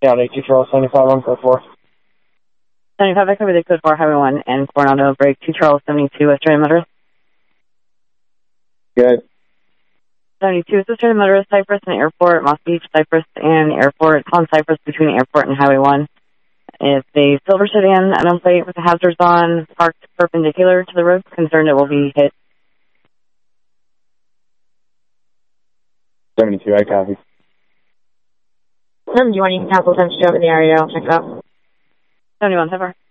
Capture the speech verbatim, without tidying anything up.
Yeah, eight two Charles, seventy-five on code four. seventy-five, I cover the code four, Highway one, and Coronado break two Charles, seventy-two, Australian motorist. Good. seventy-two is Australian motorist, Cypress and airport, Moss Beach, Cypress and airport, on Cypress between airport and Highway one. It's a silver sedan, unknown plate with the hazards on, parked perpendicular to the road, concerned it will be hit. seventy-two, I copy. Um, do you want to cancel time to show up in the area? I'll check it out. seventy-one, so far.